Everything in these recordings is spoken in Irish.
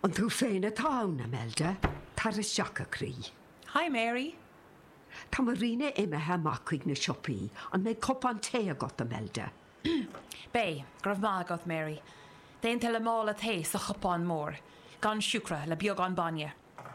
An tú féin atá na melde, tar is seacha crí. Hi, Mary. Tá mar rine imethe macuig na siopaí, an méid cop an té a got a melde. Bé, graf má got Mary. Déin te le mála té sa chopán mór. Gan siúcra le beag an banne.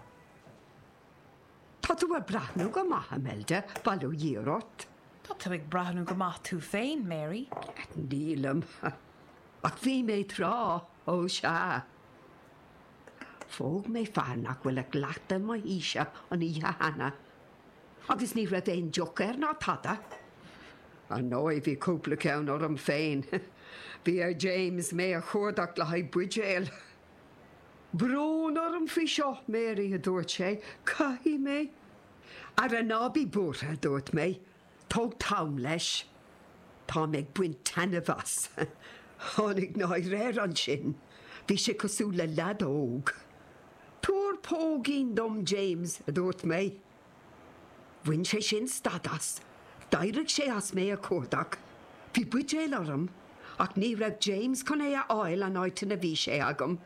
Tá tú a brathnú go maithe melde, balú dhíorot. Tá tú ag brathnú go maith tú féin, Mary. Nílam. Ach bhí mé rá, ó se. Fóg mé fanach bhfuil ag leachta mai íse an ihe hana. Agus ní raibh éon jocer ná tada. An nói bhí cúpla ceann orm féin. Bhí James mé a chuirdaach le haid buidéal. Brún orm fi seo, Mary a dúirt sé, caihí mé. Ar a nábí búrtha dúirt mé, tóg tam leis. Tá méid buint tanna bhas. Tháinig ná réir an sin. Bhí sé cosú le lead óg. Túr pógín dom James a dúirt mé. Bhain sé sin stadas. Daireach sé as mé a cuardach. Bhí buidéal orm, ach ní raibh James chun é a áil an áitina bhí sé agam.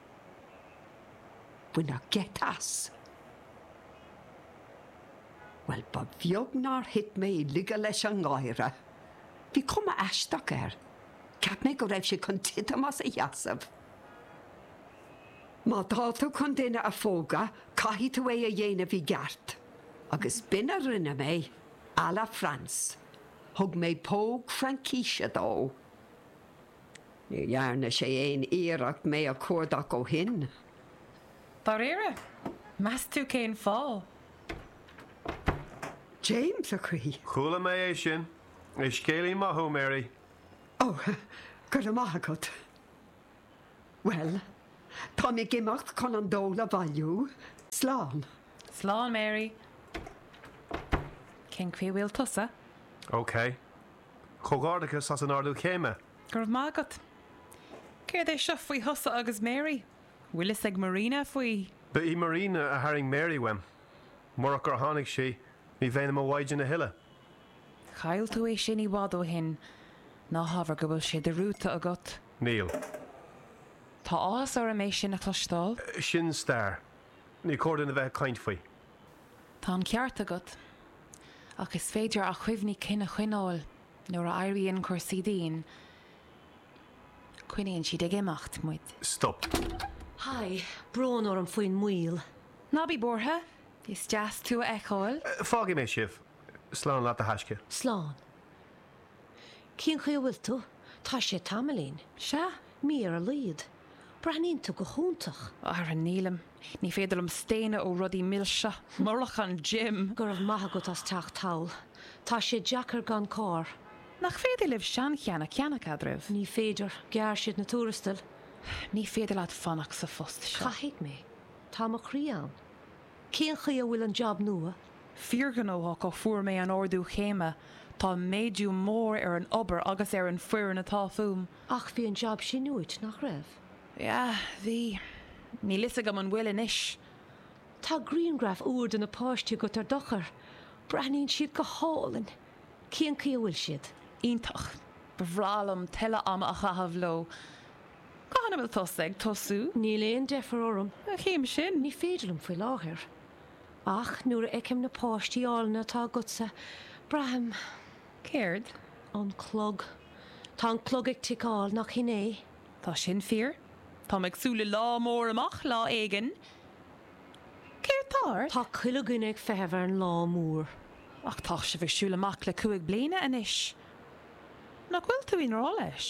Bhain a getas. Wel, ba bheag nar hit mé liga leis an gáire. Bhí cuma eisteach Ceap mé go raibh sé chun titamas a dheasamh. Má dá tú chun duine a fóga, caithí tú é a dhéanamh í gceart. Agus bin a rinne mé, a la France. Thug mé póg Frankíse dó. Ní dhearna sé éon iireacht mé a cuardach ó hin. Tá réire. Mas tú céin fá. James a chuí. Chúla mé é sin. Is céalaí maithú, Mary. Ó, gur a maithagad. Well, tá mé gimacht chun an dóla bhailiú. Slán. Slán, Mary. Cén fé bhfuil tusa? OK. Chogardachas as an ardú chéime. Graf má got. Céir é seo faoi thosa agus Mary. Bhfuil is ag Marina faoi. Ba í Marina a haring Mary wem. Morach gur tháinig si, ní bhéanam a bhaid na hiile. Chail tú é sin í bhd ó hin. Ná hafar go bhfuil sé de rúta a got. Níl. Tá ás ar a mééis sin a chlostáil. Sin star. Ní cordin a bheith caint faoi. Tá an ceart a got. Ach is féidir a chuimhní cinna chuineáil nuair a airíonn cuasaí daoin. Cuineann siad ag imacht muid. Stop. Hai, brón or an faoin muil. Ná bí bortha, is deas tú a eáil. Fági mé sibh. Slán leat a haisce. Slán. Cín chu bhfuil tú? Tá sé tamlín. Se? Mí ar a líad. Brenín tú go húntaach. Ar an nílam. Ní féidir am stéine ó rudí milse. Morlach an Jim. Gur bh maithagat as teach táil. Tá sé Jackar gan cá. Nach féidir libh sean cheanna cadraibh. Ní féidir gear siad na túrastal. Ní féidir leat fannach sa fost se. Caithigh mé. Tá mo chríán. Cín chu bhfuil an job nua? Fíorgan óach ó fuair mé an ordú chéime. Tá méidú mór ar an obair agus ar an fuair na tá fum. Ach bhí an job sin nuit nach raibh. Ja, bhí. Ní lisa go an bhfuil inis. Tá Greengraf úr den na páistí go tar dochar. Brenín siad go hálan. Cín chu bhfuil siad? Ítach. Bhrálam tuile am a chahabh lo. Cána bhfuil tosaigh tosú? Ní léon defar orm. A chéim sin. Ní féidirlam faoi láthir. Ach, nuair a icim na páistí álna tá gutsa. Braham. Céird? An clog. Tá an clog ag ticáil nach hinné. Tá sin fíor. Tá meid súla lá mór amach lá éigen. Céir tar? Tá chuileún ag fehar an lá mór. Ach tá se bhíh siúla amach le cuaig bliana inis. Nach bhfuil tú hín rá leis?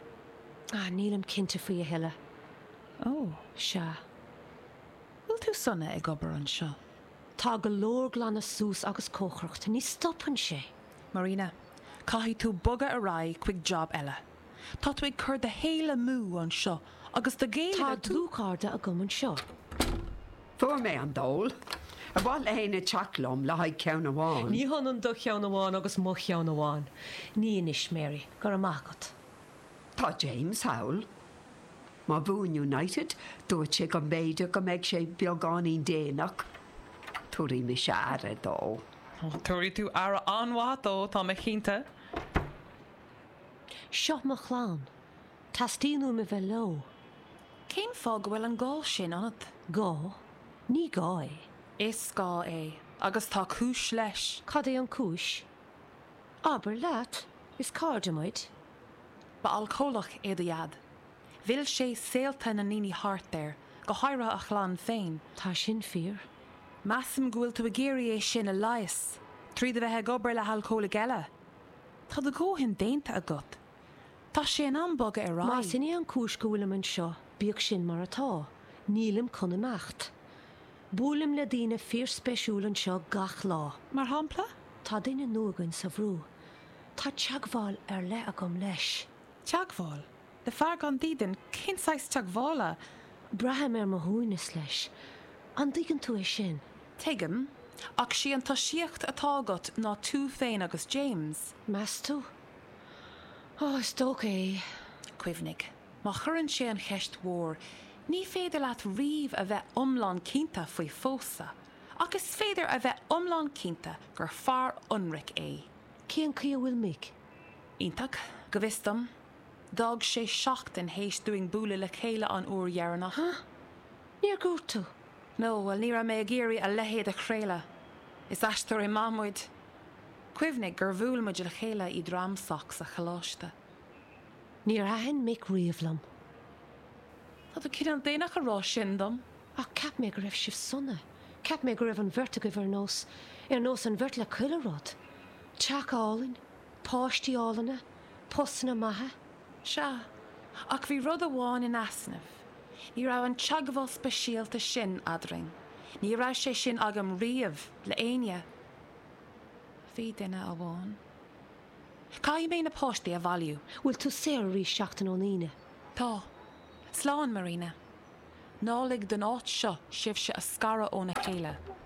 Nílam cinnte faoi a heile. Ó. Se. Bhfuil tú sanna ag obair an seo? Tá go leor glanna sús agus cóchracht, ní stoppan sé. Marina, caithí tú boga a rá chuig job eile. Tá tú ag chur de héile mú an seo, agus de géile Tá dlúcáda a gom an seo. Fuair mé an dól. A bhil éine teachlum le haid ceann amháin. Ní hanan do cheann amháin agus mo cheann amháin. Ní inis, Mary, gur amachgat. Tá James Howell. Má bhún United, dúirt sé go méidir go méid sé beagáí déanaach. Túirí mi se ara dó. Túirí tú ara anhádó tá me chinta? Seo mo chláán. Tastíú me bheith lo. Cén fág bhfuil an gáil sin anad? Gá? Ní gá é. Is gá é, agus tá cúis leis. Cad é an cúis? Aber leat, is cardamid. Ba alcólach é do iad. Bhil sé saolta na níní hart ir, go haire a chláán féin. Tá sin fír. Massam gúil tú a géirí é sin a lais, tríd a bheitthe gobar le halcóla geile. Tá do ggóhin dénta a gut. Tá sé an amboga ar Má rá. sin é an cúis go bhfuil an seo, bíag sin mar atá. Nílim chun imacht. Búlim le dína fír speisiúil an seo gach lá. Mar hampla? Tá daine nógan sa bhrú. Tá teagháil ar le a gom leis. Teagháil. De fear gan dídan, cinsáis teaghála. Braham ar mo húinas leis. An dígan tú é sin. Tuigim, ach sí an toisiíocht atágat ná tú féin agus James. Meas tú? Is dóg é. Cuimhnig, má churann sé an cheist mhór, ní féidir leat riomh a bheith omláin cínta faoi fósa, agus féidir a bheith omláin cínta gur fear unric é. Cían cia bhfuil mic? Ítach, go bhistam, dag sé seachtain hééis dúing búla le chéile an úr dhearnach. Níor gúr tú. No, well ní ra mé géirí a lehéad a chréile. Is eistar I mámuid. Cuimhnig gur bhúil muid le chéile I dramsach sa chaláiste. Níor ahan mic riamhlam. Tá cin an déanaach a rá sin dom. Ach cap mé go raibh sibh sunna. Cap mé go raibh an vertigah ar nós an bhirt le cuilerád. Teachálainn, páistíálanna, posanna maithe. Se, ach bhí rud amháin in asnamh. Ní rah an teagmháil speisialta sin adring. Ní rah sé sin agam riamh le aine. Bhí duine a bháin. Cá I mé na páistí a bhailiú? Bhfuil tú sé rí seachtain ó líine. Tá. Sláán Marina. Nálig den áit seo sibh se a scara ó na chéile.